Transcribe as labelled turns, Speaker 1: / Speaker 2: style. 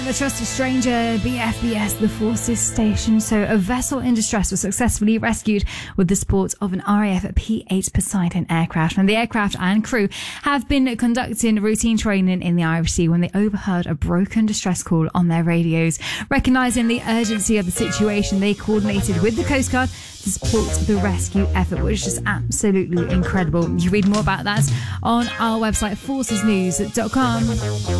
Speaker 1: The Trusted Stranger, BFBS, the Forces Station. So a vessel in distress was successfully rescued with the support of an RAF P-8 Poseidon aircraft. And the aircraft and crew have been conducting routine training in the Irish Sea when they overheard a broken distress call on their radios. Recognising the urgency of the situation, they coordinated with the Coast Guard to support the rescue effort, which is absolutely incredible. You read more about that on our website, forcesnews.com.